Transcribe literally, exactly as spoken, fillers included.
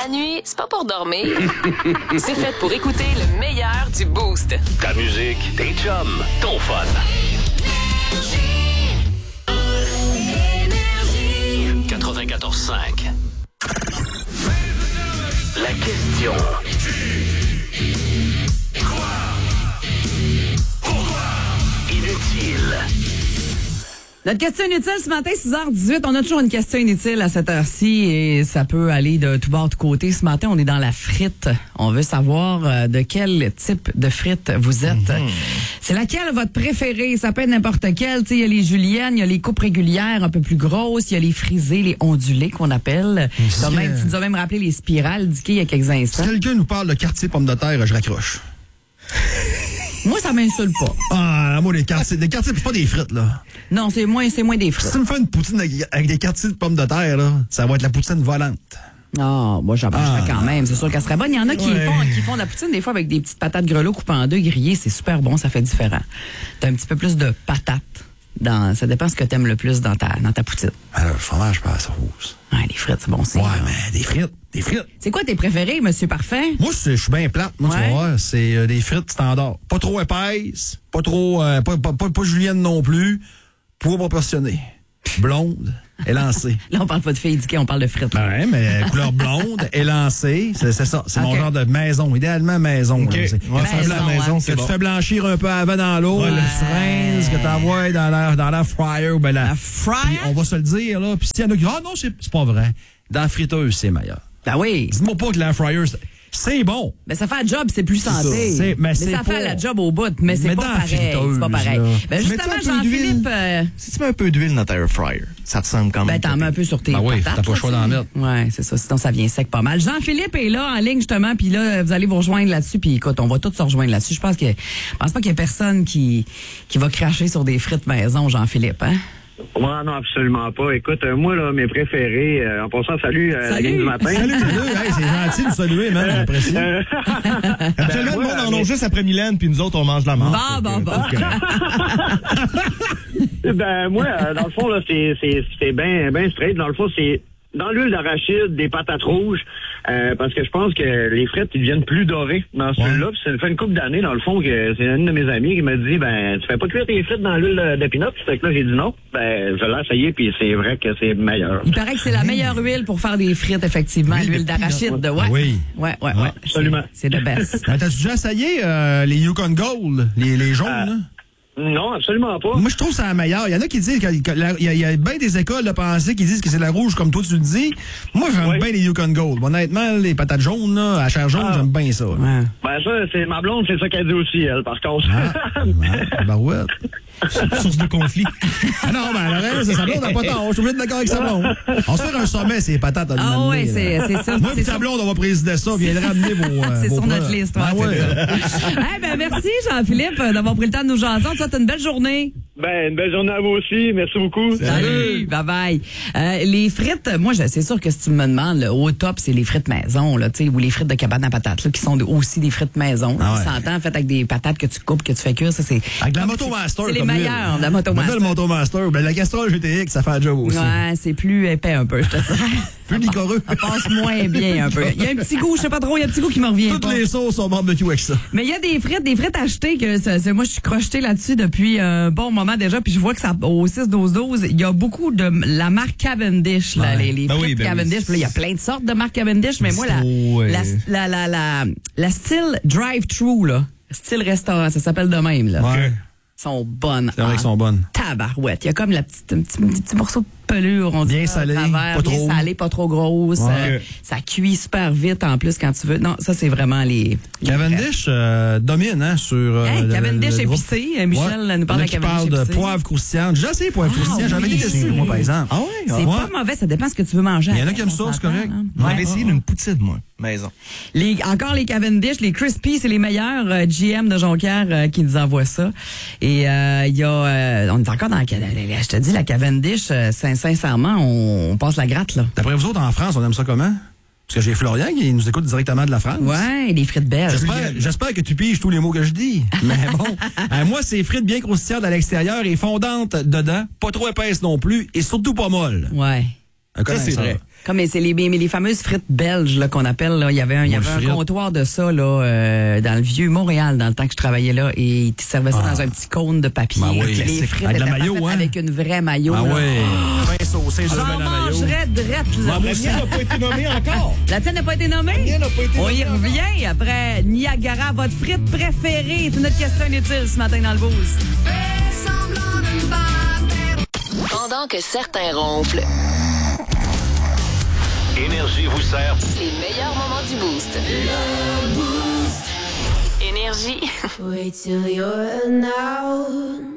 La nuit, c'est pas pour dormir. C'est fait pour écouter le meilleur du Boost. Ta musique, tes chums, ton fun. quatre-vingt-quatorze cinq. La question. Inutile. Notre question inutile ce matin, six heures dix-huit. On a toujours une question inutile à cette heure-ci et ça peut aller de tout bord de côté. Ce matin, on est dans la frite. On veut savoir euh, de quel type de frite vous êtes. Mm-hmm. C'est laquelle votre préférée? Ça peut être n'importe quelle. Il y a les juliennes, il y a les coupes régulières un peu plus grosses, il y a les frisées, les ondulées qu'on appelle. Quand même, tu nous as même rappelé les spirales d'Ikea il y a quelques instants. Si quelqu'un nous parle de quartier pomme de terre, je raccroche. Moi, ça m'insulte pas. Ah, moi, les quartiers, les quartiers, c'est pas des frites, là. Non, c'est moins, c'est moins des frites. Si tu me fais une poutine avec, avec des quartiers de pommes de terre, là, ça va être la poutine volante. Ah, moi, j'en ah, quand même. C'est sûr qu'elle serait bonne. Il y en a qui, ouais. font, qui font de la poutine, des fois, avec des petites patates grelots coupées en deux, grillées. C'est super bon, ça fait différent. T'as un petit peu plus de patates. Dans, ça dépend ce que t'aimes le plus dans ta, dans ta poutine. Alors, le fromage passe rose. Ouais, les frites, c'est bon, c'est. Ouais, là. mais des frites, des frites. C'est quoi tes préférés, Monsieur Parfait? Moi, je suis bien plate. Moi, ouais. Tu vas voir, c'est euh, des frites standards. Pas trop épaisses, pas trop, euh, pas, pas, pas, pas julienne non plus. Poids proportionné. Blonde, élancée. Là, on parle pas de filles éduquées, on parle de frites. Ben ouais, mais couleur blonde, élancée, c'est, c'est ça. C'est okay. Mon genre de maison, idéalement maison. Okay. Là, c'est, ouais, maison, la maison, que c'est tu bon. fais blanchir un peu avant dans l'eau, ouais. là, tu rinces, que tu envoies dans la, dans la fryer. Ben la, la fryer? On va se le dire, là. Puis s'il y en a qui disent, ah non, c'est, c'est pas vrai. Dans la friteuse, c'est meilleur. Ben oui. Dis-moi pas que la fryer, c'est bon. Mais ça fait un job, c'est plus santé. C'est, c'est, mais, mais c'est ça pas... fait la job au bout, mais c'est mais pas pareil. C'est pas pareil. Ben justement, Jean-Philippe... Euh... Si tu mets un peu d'huile dans ta air fryer, ça ressemble quand même. Ben t'en mets un peu sur tes ben oui, patates. T'as pas le choix d'en mettre. Ouais, c'est ça. Sinon, ça vient sec pas mal. Jean-Philippe est là en ligne, justement, puis là, vous allez vous rejoindre là-dessus, puis écoute, on va tous se rejoindre là-dessus. Je pense que, je pense pas qu'il y a personne qui, qui va cracher sur des frites maison, Jean-Philippe, hein? Ouais, non, absolument pas. Écoute, euh, moi, là, mes préférés, euh, en passant, salut, euh, la gang du matin. Salut, salut, hey, c'est gentil de nous saluer, man, j'apprécie. Euh, Actuellement, le monde en a juste après Mylène, puis nous autres, on mange la marde. Bon, bon, bon. Ben, moi, euh, dans le fond, là, c'est, c'est, c'est bien, bien straight. Dans le fond, c'est dans l'huile d'arachide, des patates rouges, euh, parce que je pense que les frites, ils deviennent plus dorées dans celui-là. Puis ça fait une couple d'années, dans le fond, que c'est une de mes amies qui m'a dit, ben, tu fais pas cuire tes frites dans l'huile d'épinot. Fait que là, j'ai dit non. Ben, je l'ai essayé, puis c'est vrai que c'est meilleur. Il paraît que c'est la meilleure huile pour faire des frites, effectivement, oui, l'huile d'arachide. Ouais. Oui. Ouais, ouais, ah, ouais. Absolument. C'est, c'est le best. Ben, t'as-tu déjà essayé euh, les Yukon Gold, les, les jaunes, euh, là? Non, absolument pas. Moi, je trouve que c'est la meilleure. Il y en a qui disent qu'il y, y, y a bien des écoles de pensée qui disent que c'est la rouge, comme toi tu le dis. Moi, j'aime oui. bien les Yukon Gold. Honnêtement, les patates jaunes, là, à chair jaune, ah. j'aime bien ça. Ouais. Ben, ça, c'est ma blonde, c'est ça qu'elle dit aussi, elle, par contre. Ah, ah, ben ouais. Source de conflit. Ah non, ben, le reste, sa blonde n'a pas tort. Je suis obligé de d'accord avec sa blonde. On se fait un sommet, c'est les patates. Ah oui, c'est, c'est ça. Moi et sa blonde, on va présider ça. Viendra amener vos. Euh, c'est vos sur preuves. notre liste. Ouais, ah, ouais. hey, ben, merci, Jean-Philippe, d'avoir pris le temps de nous jaser. On te souhaite une belle journée. Ben, une belle journée à vous aussi. Merci beaucoup. Salut. Bye bye. Euh, les frites, moi, je, c'est sûr que si tu me demandes, là, au top, c'est les frites maison, là, tu sais, ou les frites de cabane à patates, là, qui sont aussi des frites maison. Ah ouais. Qui s'entend, faites avec des patates que tu coupes, que tu fais cuire, ça, c'est. Avec de la Motomaster. C'est les meilleurs, de la Motomaster. Le Motomaster. Ben, la casserole G T X, ça fait un job aussi. Ouais, c'est plus épais un peu, je te dirais. Plus licoreux. Ça passe moins bien un peu. Il y a un petit goût, je sais pas trop, il y a un petit goût qui me revient. Toutes pas. les sauces sont barbecue avec ça. Mais il y a des frites, des frites achetées que ça, c'est, moi je suis crochetée là-dessus depuis un bon moment déjà, puis je vois que ça au six douze douze, il y a beaucoup de la marque Cavendish, là, ouais. les, les frites ben oui, ben Cavendish. Oui. Là, il y a plein de sortes de marques Cavendish, mais moi la, ouais. la, la, la, la, la style drive-thru, là, style restaurant, ça s'appelle de même, là. Ouais. Sont bonnes. C'est vrai qu'elles sont bonnes. Tabarouette. Il y a comme la petite, un petit, un petit morceau de pelure, on dit. Bien salé, pas bien trop. salé, pas trop grosse. Ouais. Euh, ça cuit super vite en plus quand tu veux. Non, ça c'est vraiment les. les Cavendish euh, domine hein, sur. Euh, hey, Cavendish le, le épicé. Euh, Michel ouais. nous parle de Cavendish parle de épicé. Poivre croustillant. J'ai essayé poivre ah, croustillant. J'en avais oui. été dessus, moi, par exemple. Ah oui? C'est ouais. pas mauvais. Ça dépend ce que tu veux manger. Il y en a qui aiment ça, c'est correct. Hein? J'avais ouais. essayé d'une poutine, moi, maison. Les, encore les Cavendish, les Crispy, c'est les meilleurs. Euh, G M de Jonquière euh, qui nous envoie ça. Et il euh, y a, euh, on est encore dans la, je te dis, la Cavendish, euh, sincèrement, on, on passe la gratte, là. D'après vous autres, en France, on aime ça comment? Parce que j'ai Florian qui nous écoute directement de la France. Ouais, les frites belges. J'espère, j'espère que tu piges tous les mots que je dis. Mais bon, euh, moi, c'est frites bien croustillantes à l'extérieur et fondantes dedans, pas trop épaisses non plus et surtout pas molles. Ouais. Un connaisseur. c'est vrai. Comme c'est les, mais les fameuses frites belges là, qu'on appelle. Là. Il y avait un, il y avait un frite. comptoir de ça là, euh, dans le vieux Montréal, dans le temps que je travaillais là, et ils te servaient ça Ah. dans un petit cône de papier. Ben oui, les classique. frites Avec la étaient mayo, parfaites hein? avec une vraie mayo. Ah là. ouais. Pain saucé, je J'en mets la mayo. mangerais drette, là. La mienne n'a pas été nommée encore. La tienne n'a pas été nommée? mienne n'a pas été On y nommée revient après Niagara, votre frite préférée. C'est notre question inutile ce matin dans le boost. Pendant que certains ronflent, Énergie vous sert. les meilleurs moments du boost. Énergie. Wait till you're now.